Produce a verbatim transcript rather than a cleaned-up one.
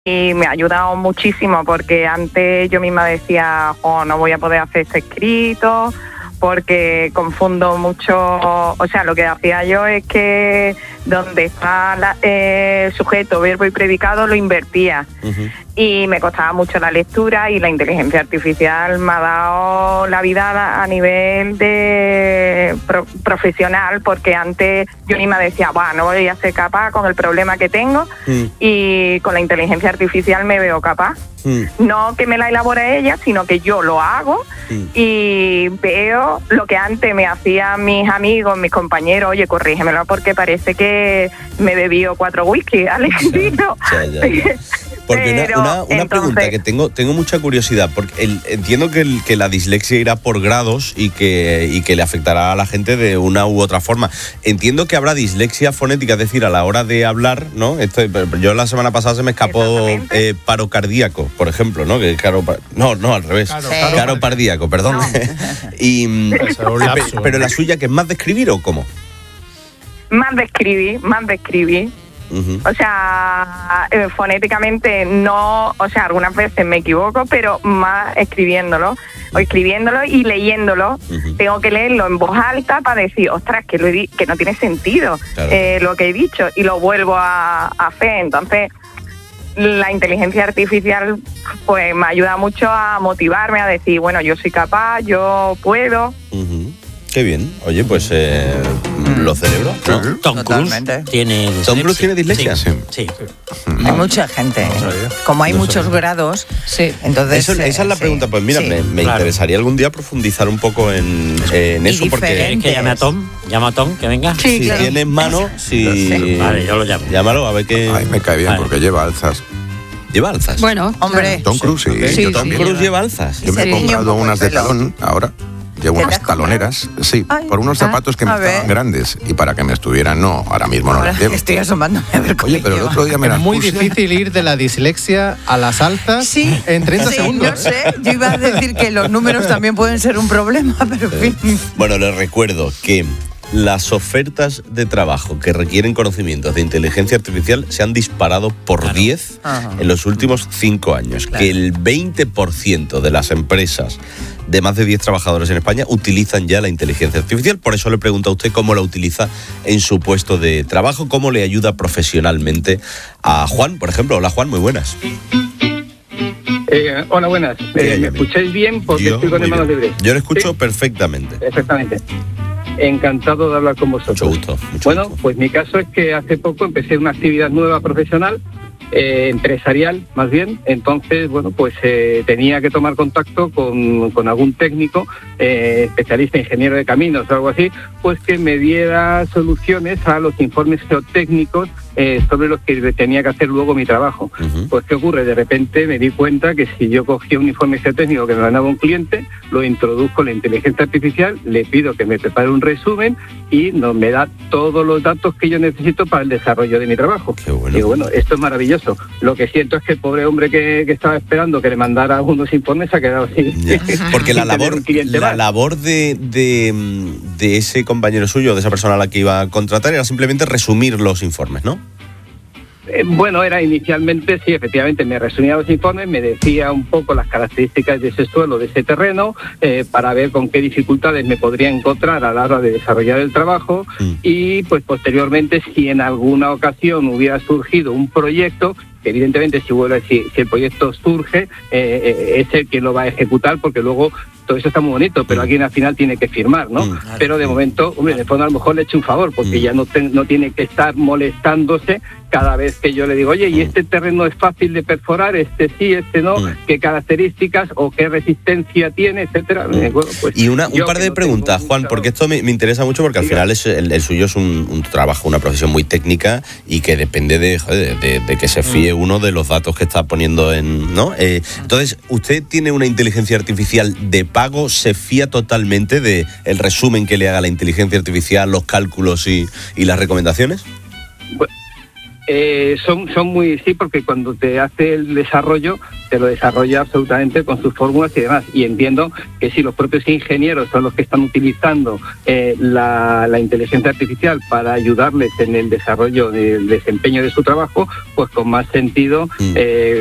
Y me ha ayudado muchísimo porque antes yo misma decía, oh, no voy a poder hacer este escrito porque confundo mucho. O sea, lo que hacía yo es que donde está la, eh, sujeto, verbo y predicado lo invertía. Uh-huh. Y me costaba mucho la lectura y la inteligencia artificial me ha dado la vida a nivel de pro, profesional, porque antes yo misma decía, bueno, no voy a ser capaz con el problema que tengo, mm. y con la inteligencia artificial me veo capaz. Mm. No que me la elabore ella, sino que yo lo hago mm. y veo lo que antes me hacían mis amigos, mis compañeros, oye, corrígemelo porque parece que me bebió cuatro whisky al escrito. Ya, ya, ya. Porque Pero, una, una, una entonces, pregunta que tengo tengo mucha curiosidad, porque el, entiendo que, el, que la dislexia irá por grados y que, y que le afectará a la gente de una u otra forma. Entiendo que habrá dislexia fonética, es decir, a la hora de hablar, ¿no? Esto, yo la semana pasada se me escapó eh, paro cardíaco, por ejemplo, ¿no? Que caro, no, no, al revés. Caro, caro, caro cardíaco, perdón. No. y, pe, pero la suya, ¿que es más de escribir o cómo? Más de escribir, más de escribir. Uh-huh. O sea, eh, fonéticamente no, o sea, algunas veces me equivoco, pero más escribiéndolo, o escribiéndolo y leyéndolo. Uh-huh. Tengo que leerlo en voz alta para decir, ostras, que, lo he di- que no tiene sentido, claro. eh, lo que he dicho, y lo vuelvo a, a hacer. Entonces, la inteligencia artificial pues me ayuda mucho a motivarme, a decir, bueno, yo soy capaz, yo puedo. Uh-huh. Qué bien. Oye, pues eh, mm. los cerebros, ¿no? Tom Cruise tiene dislexia. ¿Tom Cruise tiene dislexia? Sí. sí. sí. Hay mucha gente. Como hay no muchos sé. grados, sí. Entonces eso, esa es la pregunta. Pues mira, sí. me, me claro. interesaría algún día profundizar un poco en, en eso, porque ¿Quieres que llame a Tom? Llama a Tom, que venga. Sí, si claro. tienes mano, si sí. Vale, yo lo llamo. Llámalo a ver qué. Ay, me cae bien vale. porque lleva alzas. ¿Lleva alzas? Bueno, hombre. Tom Cruise, sí. sí, sí Tom sí, Cruise lleva alzas. Yo me he comprado unas de talón ahora. Llevo unas taloneras, sí, Ay, por unos zapatos que me estaban grandes y para que me estuvieran, no, ahora mismo no ahora las llevo. Estoy asomándome a ver cómo Oye, pero el otro día me las Es muy puse. difícil ir de la dislexia a las altas sí, en treinta sí, segundos. Yo sé, yo iba a decir que los números también pueden ser un problema, pero en fin. Bueno, les recuerdo que las ofertas de trabajo que requieren conocimientos de inteligencia artificial se han disparado por diez claro. en los últimos cinco años. Claro. Que el veinte por ciento de las empresas de más de diez trabajadores en España utilizan ya la inteligencia artificial. Por eso le pregunto a usted cómo la utiliza en su puesto de trabajo, cómo le ayuda profesionalmente a Juan, por ejemplo. Hola, Juan, muy buenas. Eh, hola, buenas. Eh, ¿Me escucháis bien? Porque yo, estoy con manos libres. Yo lo escucho ¿sí? perfectamente. Perfectamente. Encantado de hablar con vosotros. Mucho gusto. Mucho bueno, gusto. Pues mi caso es que hace poco empecé una actividad nueva profesional, eh, empresarial más bien. Entonces, bueno, pues eh, tenía que tomar contacto con, con algún técnico, eh, especialista, ingeniero de caminos o algo así, pues que me diera soluciones a los informes geotécnicos eh, sobre los que tenía que hacer luego mi trabajo. Uh-huh. Pues ¿qué ocurre? De repente me di cuenta que si yo cogía un informe geotécnico que me mandaba un cliente, lo introduzco en la inteligencia artificial, le pido que me prepare un resumen y no, me da todos los datos que yo necesito para el desarrollo de mi trabajo. Qué bueno. Digo, bueno, esto es maravilloso. Lo que siento es que el pobre hombre que, que estaba esperando que le mandara algunos informes se ha quedado así. Ya. Porque la labor, la labor de, de, de ese compañero suyo, de esa persona a la que iba a contratar, era simplemente resumir los informes, ¿no? Eh, bueno, era inicialmente, sí, efectivamente, me resumía los informes, me decía un poco las características de ese suelo, de ese terreno, eh, para ver con qué dificultades me podría encontrar a la hora de desarrollar el trabajo mm. y, pues, posteriormente, si en alguna ocasión hubiera surgido un proyecto, que evidentemente si, vuelve, si, si el proyecto surge, eh, eh, es el que lo va a ejecutar, porque luego todo eso está muy bonito, pero alguien al final tiene que firmar, ¿no? Mm. Pero de momento, hombre, de fondo a lo mejor le echo un favor, porque mm. ya no, te, no tiene que estar molestándose cada vez que yo le digo, oye, ¿y este terreno es fácil de perforar? Este sí, este no, mm. ¿qué características o qué resistencia tiene, etcétera? Mm. Bueno, pues, y una, un par de no preguntas, Juan, mucha... porque esto me, me interesa mucho, porque al Diga. final es, el, el suyo es un, un trabajo, una profesión muy técnica y que depende de, joder, de, de que se fíe mm. uno de los datos que está poniendo en, ¿no? Eh, entonces, ¿usted tiene una inteligencia artificial de pago? ¿Se fía totalmente de el resumen que le haga la inteligencia artificial, los cálculos y, y las recomendaciones? Bueno, Eh, son, son muy, sí, porque cuando te hace el desarrollo, te lo desarrolla absolutamente con sus fórmulas y demás. Y entiendo que si los propios ingenieros son los que están utilizando eh, la, la inteligencia artificial para ayudarles en el desarrollo del desempeño de su trabajo, pues con más sentido... Mm. Eh,